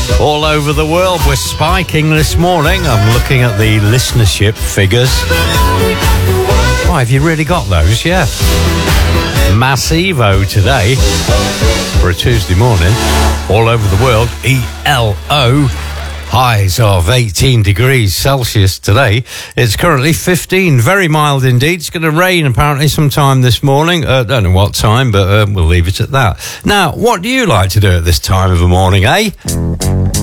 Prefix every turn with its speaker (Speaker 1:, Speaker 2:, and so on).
Speaker 1: all over the world. We're spiking this morning. I'm looking at the listenership figures. Why, have you really got those? Yeah. Massivo today for a Tuesday morning. All over the world. ELO. Highs of 18 degrees Celsius today. It's currently 15. Very mild indeed. It's going to rain apparently sometime this morning. Don't know what time, but we'll leave it at that. Now, what do you like to do at this time of the morning, eh?